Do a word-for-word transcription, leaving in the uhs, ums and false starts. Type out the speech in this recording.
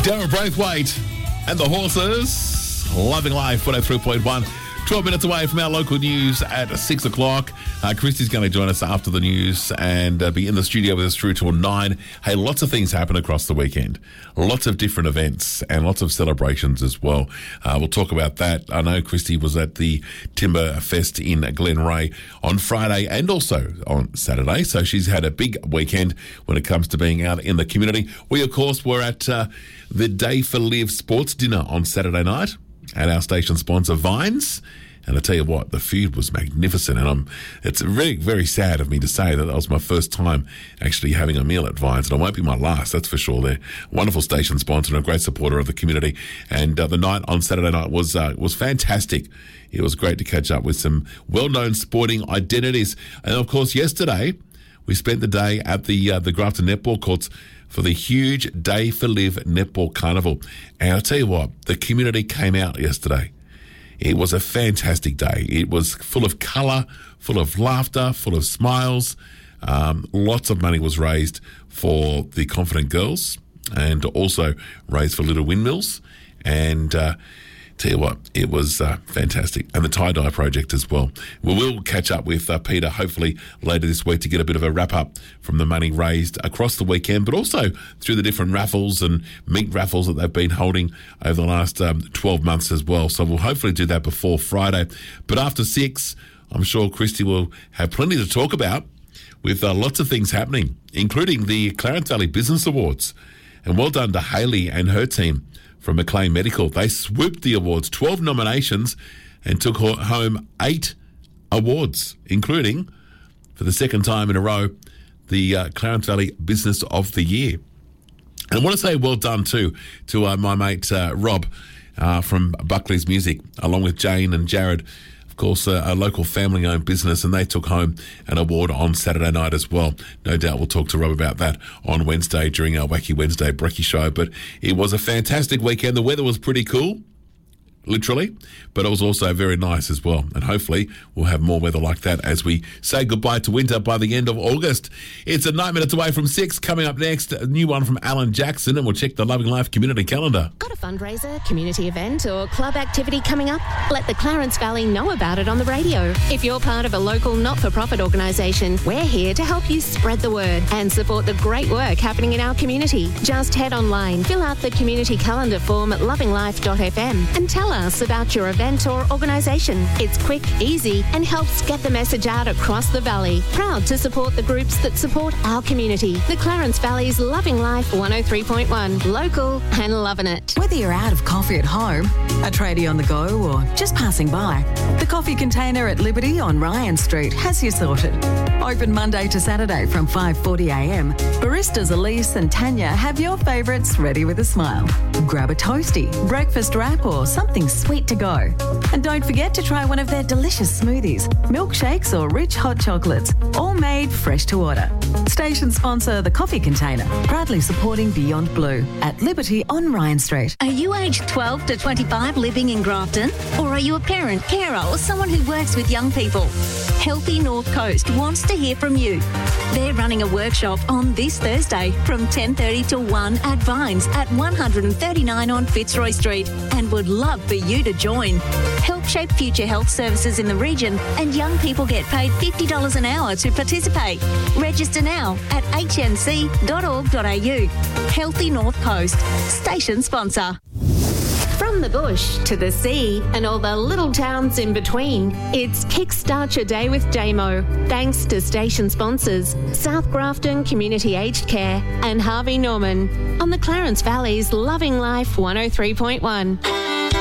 Darren Braithwaite and the Horses. Loving Life, one oh three point one. twelve minutes away from our local news at six o'clock. Uh, Christy's going to join us after the news and uh, be in the studio with us through till nine. Hey, lots of things happen across the weekend. Lots of different events and lots of celebrations as well. Uh, we'll talk about that. I know Christy was at the Timber Fest in Glenray on Friday and also on Saturday. So she's had a big weekend when it comes to being out in the community. We, of course, were at uh, the Day for Live sports dinner on Saturday night at our station sponsor, Vines. And I tell you what, the food was magnificent. And I'm, it's very, very sad of me to say that that was my first time actually having a meal at Vines. And it won't be my last, that's for sure. They're a wonderful station sponsor and a great supporter of the community. And uh, the night on Saturday night was uh, was fantastic. It was great to catch up with some well-known sporting identities. And, of course, yesterday we spent the day at the uh, the Grafton Netball Courts for the huge Day for Live Netball Carnival. And I'll tell you what, the community came out yesterday. It was a fantastic day. It was full of colour, full of laughter, full of smiles. Um, lots of money was raised for the Confident Girls and also raised for Little Windmills. And uh, tell you what, it was uh, fantastic. And the Tie-Dye Project as well. We will catch up with uh, Peter hopefully later this week to get a bit of a wrap-up from the money raised across the weekend, but also through the different raffles and meat raffles that they've been holding over the last um, twelve months as well. So we'll hopefully do that before Friday. But after six, I'm sure Christy will have plenty to talk about with uh, lots of things happening, including the Clarence Valley Business Awards. And well done to Hayley and her team from Maclean Medical. They swooped the awards, twelve nominations, and took home eight awards, including, for the second time in a row, the uh, Clarence Valley Business of the Year. And I want to say well done, too, to uh, my mate uh, Rob uh, from Buckley's Music, along with Jane and Jared, of course, uh, a local family-owned business, and they took home an award on Saturday night as well. No doubt we'll talk to Rob about that on Wednesday during our Wacky Wednesday Brekkie show. But it was a fantastic weekend. The weather was pretty cool, literally, but it was also very nice as well. And hopefully we'll have more weather like that as we say goodbye to winter by the end of August. It's a nine minutes away from six. Coming up next, a new one from Alan Jackson, and we'll check the Loving Life community calendar. Got a fundraiser, community event or club activity coming up? Let the Clarence Valley know about it on the radio. If you're part of a local not-for-profit organisation, we're here to help you spread the word and support the great work happening in our community. Just head online, fill out the community calendar form at loving life dot f m and tell us us about your event or organisation. It's quick, easy and helps get the message out across the valley. Proud to support the groups that support our community. The Clarence Valley's Loving Life one oh three point one. Local and loving it. Whether you're out of coffee at home, a tradie on the go or just passing by, the coffee container at Liberty on Ryan Street has you sorted. Open Monday to Saturday from five forty a m. Baristas Elise and Tanya have your favourites ready with a smile. Grab a toasty, breakfast wrap or something sweet to go. And don't forget to try one of their delicious smoothies, milkshakes or rich hot chocolates, all made fresh to order. Station sponsor The Coffee Container, proudly supporting Beyond Blue at Liberty on Ryan Street. Are you aged twelve to twenty-five living in Grafton? Or are you a parent, carer or someone who works with young people? Healthy North Coast wants to hear from you. They're running a workshop on this Thursday from ten thirty to one at Vines at one thirty-nine on Fitzroy Street and would love for you to join. Help shape future health services in the region and young people get paid fifty dollars an hour to participate. Register now at h n c dot org dot a u. Healthy North Coast, station sponsor. From the bush to the sea and all the little towns in between, it's Kickstart Your Day with J-Mo. Thanks to station sponsors South Grafton Community Aged Care and Harvey Norman on the Clarence Valley's Loving Life one oh three point one.